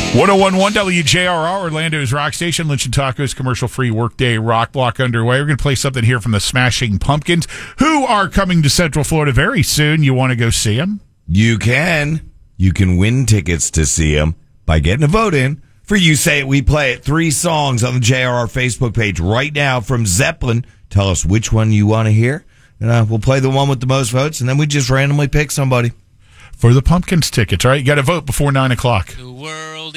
1011 WJRR, Orlando's rock station. Lynch and Taco's commercial-free workday rock block underway. We're going to play something here from the Smashing Pumpkins, who are coming to Central Florida very soon. You want to go see them? You can. You can win tickets to see them by getting a vote in for You Say It, We Play It. 3 songs on the JRR Facebook page right now from Zeppelin. Tell us which one you want to hear. And we'll play the one with the most votes, and then we just randomly pick somebody. For the Pumpkins tickets, all right? You got to vote before 9 o'clock. The world